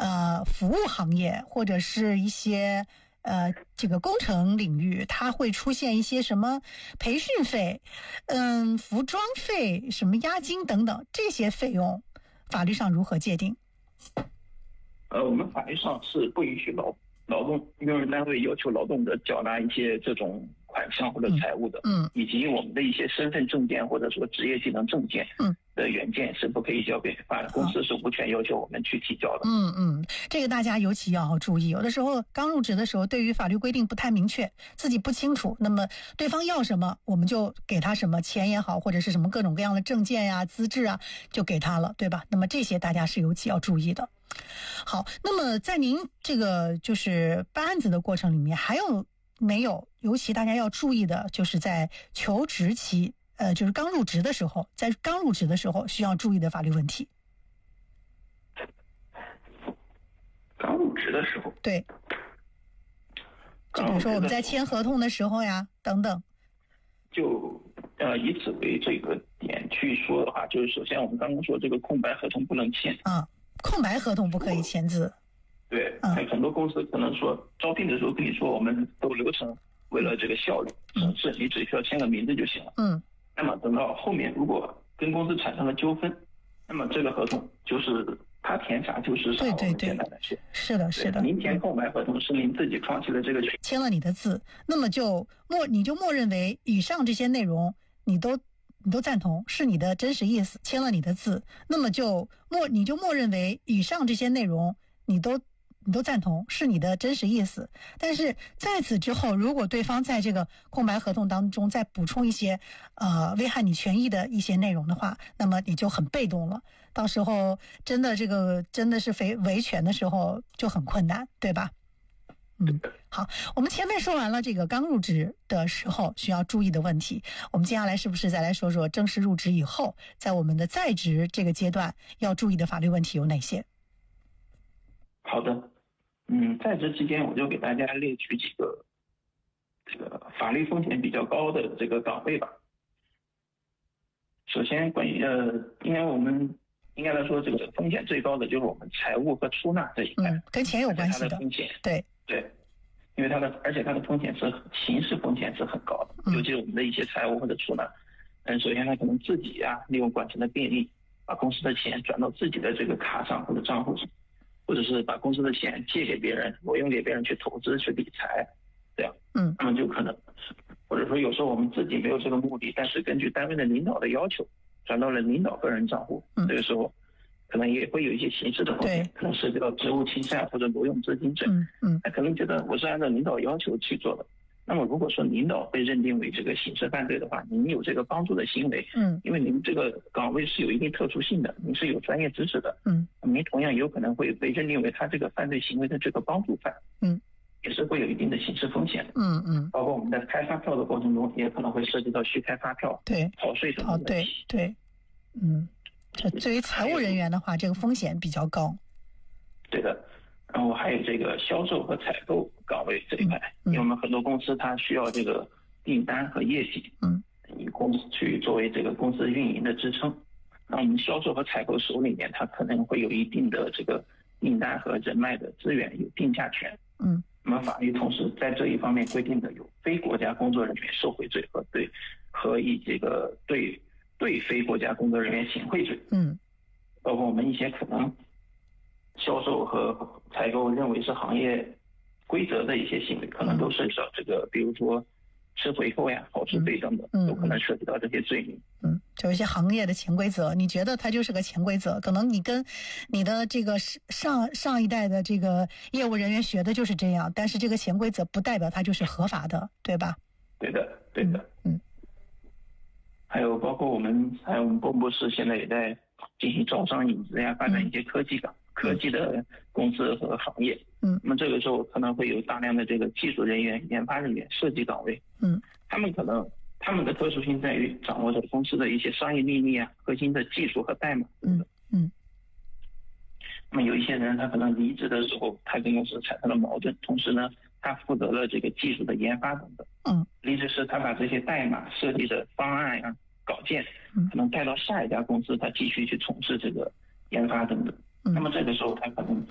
服务行业或者是一些这个工程领域，它会出现一些什么培训费、服装费、什么押金等等这些费用，法律上如何界定？ 我们法律上是不允许劳动用人单位要求劳动者缴纳一些这种款项或者财物的，以及我们的一些身份证件或者说职业技能证件的原件是不可以交给公司是无权要求我们去提交的。 这个大家尤其要注意，有的时候刚入职的时候，对于法律规定不太明确，自己不清楚，那么对方要什么我们就给他什么，钱也好，或者是什么各种各样的证件呀、资质啊，就给他了，对吧？那么这些大家是尤其要注意的。好，那么在您这个就是办案子的过程里面，还有没有尤其大家要注意的，就是在求职期就是刚入职的时候，在刚入职的时候需要注意的法律问题？ 刚入职的时候， 对，就比如说我们在签合同的时候呀，等等。 就以此为这个点去说的话，就是首先我们刚刚说这个空白合同不能签空白合同不可以签字。 对，很多公司可能说招聘的时候跟你说我们都流程为了这个效率省事，你只需要签个名字就行了。那么等到后面如果跟公司产生了纠纷，那么这个合同就是他填啥就是啥。 对， 简单来说， 是的。 您填空白合同是您自己创起了这个权， 签了你的字，那么你就默认为以上这些内容你都赞同，是你的真实意思，签了你的字，那么你就默认为以上这些内容你都赞同，是你的真实意思。但是在此之后，如果对方在这个空白合同当中再补充一些危害你权益的一些内容的话，那么你就很被动了，到时候真的是维权的时候就很困难，对吧？好，我们前面说完了这个刚入职的时候需要注意的问题，我们接下来是不是再来说说正式入职以后，在我们的在职这个阶段要注意的法律问题有哪些？ 好的，在职期间我就给大家列举几个这个法律风险比较高的这个岗位吧。首先关于因为我们应该来说这个风险最高的就是我们财务和出纳这一块， 跟钱有关系的风险。 对， 因为而且它的风险是刑事风险是很高的，尤其是我们的一些财务或者出纳，首先他可能自己利用管钱的便利，把公司的钱转到自己的这个卡上或者账户上，或者是把公司的钱借给别人，挪用给别人去投资去理财，这样，那么就可能，或者说有时候我们自己没有这个目的，但是根据单位的领导的要求，转到了领导个人账户，这个时候可能也会有一些刑事的风险，可能涉及到职务侵犯或者挪用资金罪。他可能觉得我是按照领导要求去做的。那么如果说领导被认定为这个刑事犯罪的话，您有这个帮助的行为，因为您这个岗位是有一定特殊性的，您是有专业知识的，您同样有可能会被认定为他这个犯罪行为的这个帮助犯，也是会有一定的刑事风险的。包括我们在开发票的过程中，也可能会涉及到虚开发票、逃税等问题。 对，这对于财务人员的话，这个风险比较高。对的，然后还有这个销售和采购岗位这一块，因为我们很多公司它需要这个订单和业绩，以公司去作为这个公司运营的支撑。那我们销售和采购手里面，它可能会有一定的这个订单和人脉的资源，有定价权。那么法律同时在这一方面规定的有非国家工作人员受贿罪和以这个对非国家工作人员行贿罪。包括我们一些可能销售和采购认为是行业规则的一些行为，可能都涉及到这个，比如说吃回扣呀、好吃费等等，都可能涉及到这些罪名。 就有一些行业的潜规则，你觉得它就是个潜规则，可能你跟你的这个上一代的这个业务人员学的就是这样，但是这个潜规则不代表它就是合法的，对吧？ 对的。还有包括我们工部室现在也在进行招商引资呀，发展一些科技的公司和行业。那么这个时候可能会有大量的这个技术人员、研发人员、设计岗位。他们的特殊性在于掌握着公司的一些商业秘密啊、核心的技术和代码。那么有一些人他可能离职的时候，他跟公司产生了矛盾，同时呢，他负责了这个技术的研发等等。离职时他把这些代码设计的方案啊、稿件，可能带到下一家公司，他继续去从事这个研发等等。那么这个时候他可能